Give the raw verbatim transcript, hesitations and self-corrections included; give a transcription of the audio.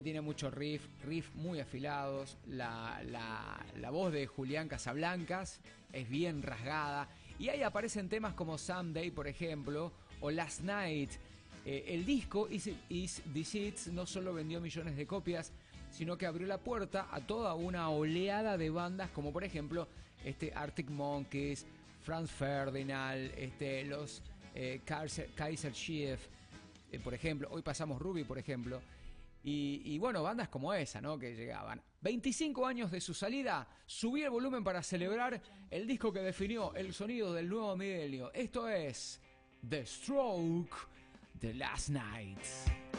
Tiene muchos riff, riff muy afilados, la, la, la voz de Julián Casablancas es bien rasgada, y ahí aparecen temas como Someday, por ejemplo, o Last Night. Eh, el disco Is, Is This It no solo vendió millones de copias, sino que abrió la puerta a toda una oleada de bandas, como por ejemplo este Arctic Monkeys, Franz Ferdinand, este, los eh, Kaiser, Kaiser Chief, eh, por ejemplo. Hoy pasamos Ruby, por ejemplo. Y, y bueno, bandas como esa, ¿no? Que llegaban. veinticinco años de su salida, subí el volumen para celebrar el disco que definió el sonido del nuevo milenio. Esto es The Stroke, The Last Night.